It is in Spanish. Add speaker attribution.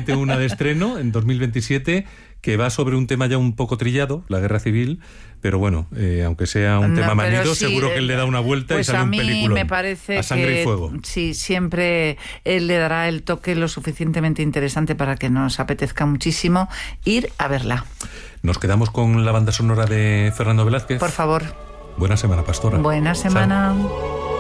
Speaker 1: prácticamente una de estreno en 2027, que va sobre un tema ya un poco trillado, la guerra civil, pero bueno, aunque sea un tema manido, sí, seguro que él le da una vuelta y sale un película.
Speaker 2: Pues a mí me parece
Speaker 1: a sangre
Speaker 2: que
Speaker 1: y fuego.
Speaker 2: Sí, siempre él le dará el toque lo suficientemente interesante para que nos apetezca muchísimo ir a verla.
Speaker 1: Nos quedamos con la banda sonora de Fernando Velázquez.
Speaker 2: Por favor.
Speaker 1: Buena semana, Pastora.
Speaker 2: Buena semana.
Speaker 1: Chao.